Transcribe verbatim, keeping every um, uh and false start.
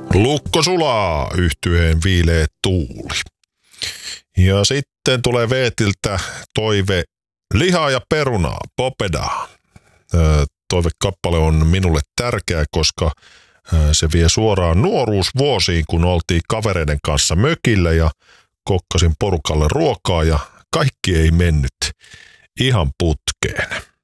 Lukko sulaa, yhtyeen viileä tuuli. Ja sitten tulee Veetiltä toive lihaa ja perunaa, popedaa. Toivekappale on minulle tärkeä, koska se vie suoraan nuoruusvuosiin, kun oltiin kavereiden kanssa mökillä ja kokkasin porukalle ruokaa ja kaikki ei mennyt ihan putkeen.